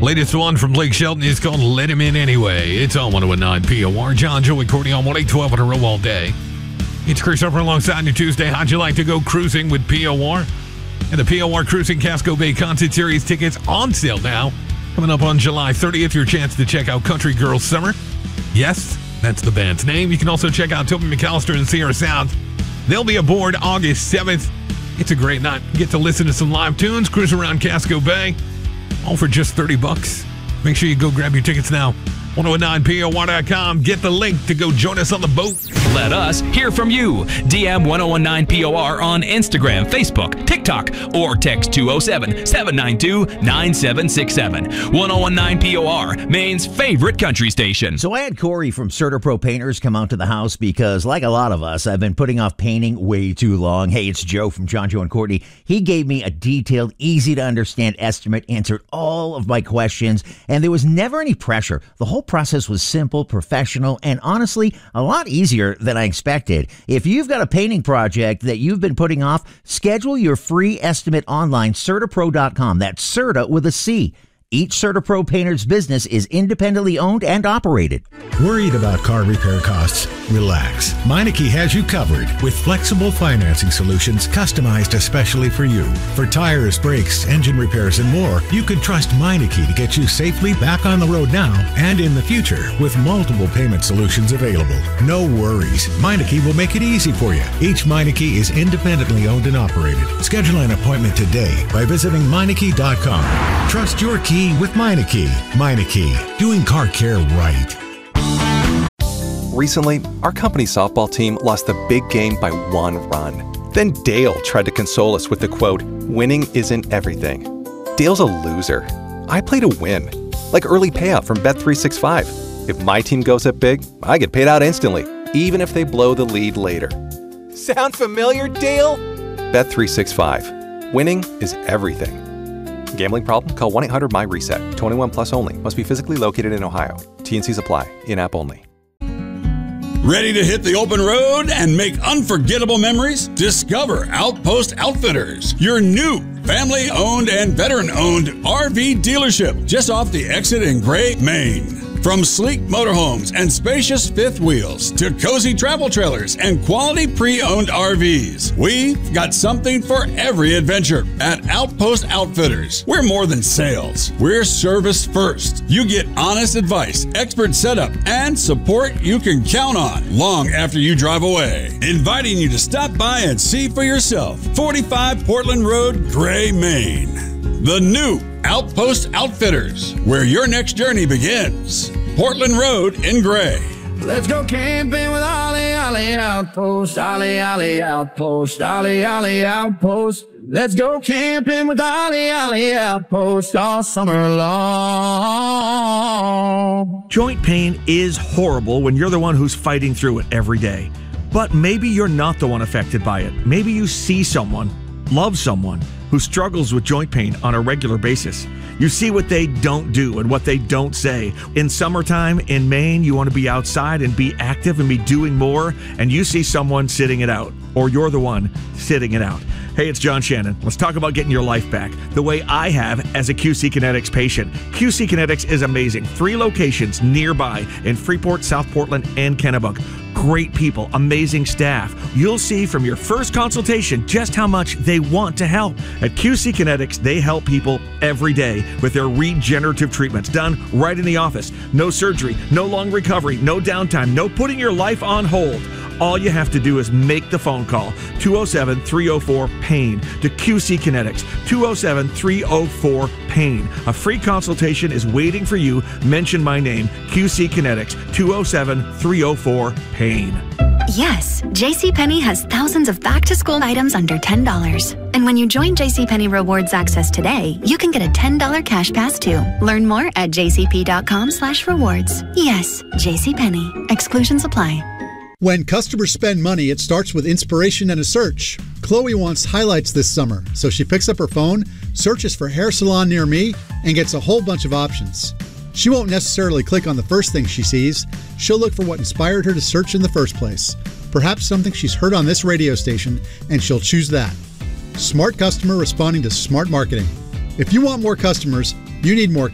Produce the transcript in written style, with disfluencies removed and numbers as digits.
Latest one from Blake Shelton is called Let Him In Anyway. It's on 101.9 POR. John, Joey, Courtney on 1-812 on a row all day. It's Chris Upper alongside you Tuesday. How'd you like to go cruising with POR? And the POR Cruising Casco Bay Concert Series tickets on sale now. Coming up on July 30th, your chance to check out Country Girls Summer. Yes, that's the band's name. You can also check out Toby McAllister and Sierra Sounds. They'll be aboard August 7th. It's a great night. You get to listen to some live tunes, cruise around Casco Bay, all for just $30. Make sure you go grab your tickets now. 1019POR.com. Get the link to go join us on the boat. Let us hear from you. DM 1019POR on Instagram, Facebook, TikTok, or text 207-792-9767. 1019POR, Maine's favorite country station. So I had Corey from CertaPro Painters come out to the house because, like a lot of us, I've been putting off painting way too long. Hey, it's Joe from John, Joe, and Courtney. He gave me a detailed, easy-to-understand estimate, answered all of my questions, and there was never any pressure. The whole process was simple, professional, and honestly, a lot easier than I expected. If you've got a painting project that you've been putting off, schedule your free estimate online, CertaPro.com. That's Certa with a C. Each CertaPro Painter's business is independently owned and operated. Worried about car repair costs? Relax. Meineke has you covered with flexible financing solutions customized especially for you. For tires, brakes, engine repairs, and more, you can trust Meineke to get you safely back on the road now and in the future with multiple payment solutions available. No worries. Meineke will make it easy for you. Each Meineke is independently owned and operated. Schedule an appointment today by visiting Meineke.com. Trust your key with Meineke. Meineke, doing car care right. Recently, our company softball team lost the big game by 1 run. Then Dale tried to console us with the quote, "Winning isn't everything." Dale's a loser. I play to win, like early payout from Bet365. If my team goes up big, I get paid out instantly, even if they blow the lead later. Sound familiar, Dale? Bet365. Winning is everything. Gambling problem? Call 1-800-MY-RESET. 21 plus only. Must be physically located in Ohio. T&Cs apply. In-app only. Ready to hit the open road and make unforgettable memories? Discover Outpost Outfitters, your new family-owned and veteran-owned RV dealership just off the exit in Gray, Maine. From sleek motorhomes and spacious fifth wheels to cozy travel trailers and quality pre-owned RVs, we've got something for every adventure at Outpost Outfitters. We're more than sales. We're service first. You get honest advice, expert setup, and support you can count on long after you drive away. Inviting you to stop by and see for yourself. 45 Portland Road, Gray, Maine. The new Outpost Outfitters, where your next journey begins. Portland Road in Gray. Let's go camping with Ollie Outpost, Ollie Outpost, Ollie Outpost. Let's go camping with Ollie Outpost all summer long. Joint pain is horrible when you're the one who's fighting through it every day. But maybe you're not the one affected by it. Maybe you see someone, love someone, who struggles with joint pain on a regular basis. You see what they don't do and what they don't say. In summertime in Maine, you want to be outside and be active and be doing more, and you see someone sitting it out, or you're the one sitting it out. Hey, it's John Shannon. Let's talk about getting your life back the way I have as a QC Kinetics patient. QC Kinetics is amazing. 3 locations nearby in Freeport, South Portland, and Kennebunk. Great people, amazing staff. You'll see from your first consultation just how much they want to help. At QC Kinetics, they help people every day with their regenerative treatments done right in the office. No surgery, no long recovery, no downtime, no putting your life on hold. All you have to do is make the phone call, 207-304-PAIN, to QC Kinetics, 207-304-PAIN. A free consultation is waiting for you. Mention my name, QC Kinetics, 207-304-PAIN. Yes, JCPenney has thousands of back-to-school items under $10. And when you join JCPenney Rewards Access today, you can get a $10 cash pass too. Learn more at jcp.com/rewards. Yes, JCPenney. Exclusions apply. When customers spend money, it starts with inspiration and a search. Chloe wants highlights this summer, so she picks up her phone, searches for hair salon near me, and gets a whole bunch of options. She won't necessarily click on the first thing she sees. She'll look for what inspired her to search in the first place. Perhaps something she's heard on this radio station, and she'll choose that. Smart customer responding to smart marketing. If you want more customers, you need more